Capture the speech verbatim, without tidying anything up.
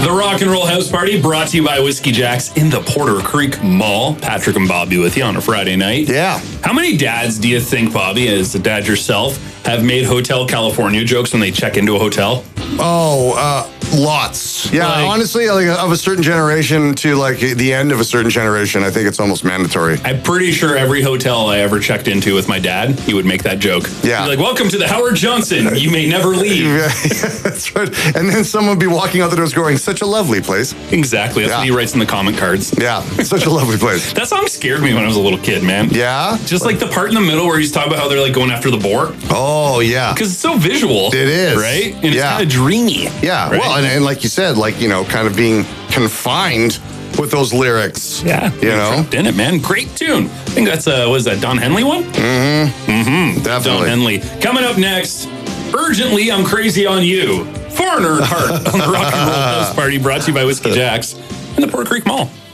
The Rock and Roll House Party brought to you by Whiskey Jack's in the Porter Creek Mall. Patrick and Bobby with you on a Friday night. Yeah. How many dads do you think, Bobby, as a dad yourself, have made Hotel California jokes when they check into a hotel? Oh, uh, lots. Yeah, Like- honestly, like of a certain generation to like the end of a certain generation, I think it's almost mandatory. I'm pretty sure every hotel I ever checked into with my dad, he would make that joke. Yeah. He'd be like, welcome to the Howard Johnson. You may never leave. Yeah, that's right. And then someone would be walking out the doors going, such a lovely place. Exactly. That's Yeah. what he writes in the comment cards. Yeah, such a lovely place. That song scared me when I was a little kid, man. Yeah? Just like the part in the middle where he's talking about how they're like going after the boar. Oh, yeah. Because it's so visual. It is. Right? And it's Yeah. kind of dreamy. Yeah, right? well, and, and like you said, like, you know, kind of being confined with those lyrics. Yeah. You know? Trapped in it, man. Great tune. I think that's, uh, what is that, Don Henley one? Mm-hmm. Mm-hmm. Don Definitely. Henley. Coming up next, Urgently, I'm Crazy on You. Foreigner at Heart on the Rock and Roll House Party brought to you by Whiskey Jack's in the Porter Creek Mall.